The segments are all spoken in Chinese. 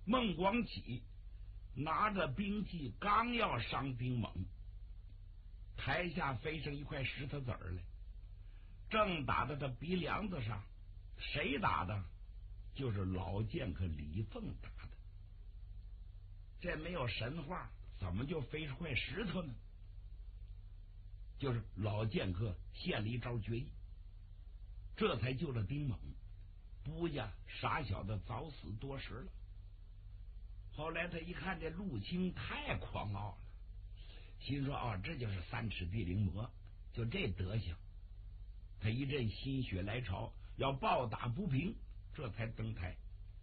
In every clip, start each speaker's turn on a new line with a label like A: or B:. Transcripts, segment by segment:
A: 孟广启拿着兵器刚要伤丁猛，台下飞上一块石头子儿来，正打到他鼻梁子上。谁打的？就是老剑客李凤打的。这没有神话，怎么就飞出块石头呢？就是老剑客献了一招绝艺，这才救了丁猛。不呀，傻小子早死多时了。后来他一看这陆青太狂傲了，心说哦，这就是三尺地灵魔，就这德行。他一阵心血来潮，要暴打不平，这才登台。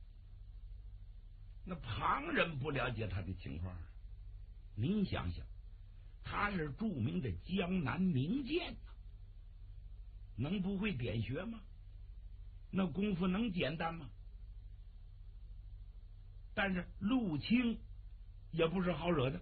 A: 那旁人不了解他的情况，您想想，他是著名的江南名剑呐，能不会点穴吗？那功夫能简单吗？但是陆青也不是好惹的。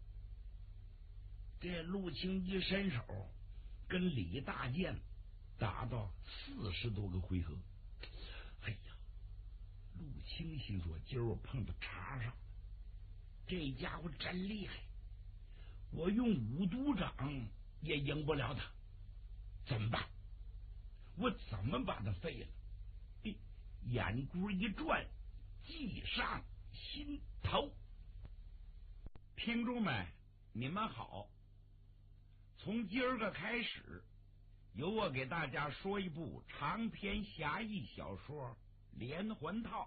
A: 这陆青一伸手，跟李大剑打到40多个回合。哎呀，陆青心说今儿我碰到茬上了，这家伙真厉害，我用五毒掌也赢不了他，怎么办？我怎么把他废了？眼珠一转，计上心头。听众们，你们好，从今儿个开始，由我给大家说一部长篇侠义小说《连环套》。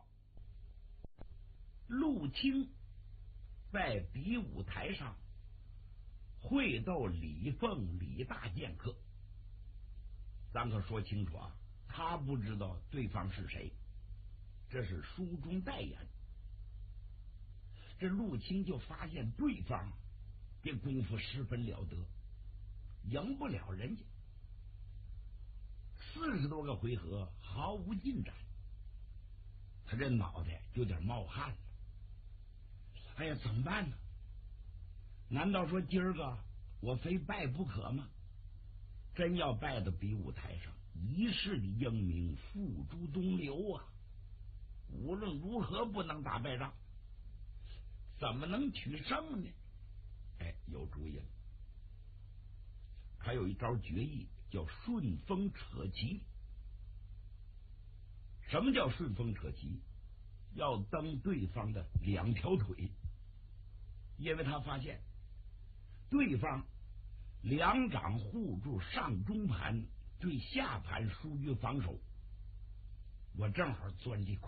A: 陆青在比武台上会斗李凤、李大剑客，咱可说清楚啊，他不知道对方是谁，这是书中代言。这陆青就发现对方这功夫十分了得，赢不了人家。40多个回合毫无进展，他这脑袋有点冒汗了。哎呀，怎么办呢？难道说今儿个我非败不可吗？真要败到比武台上，一世的英名付诸东流啊！无论如何不能打败仗，怎么能取胜呢？哎，有主意了。还有一招绝艺叫顺风扯旗。什么叫顺风扯旗？要蹬对方的2条腿，因为他发现对方2掌护住上中盘，对下盘疏于防守，我正好钻这块。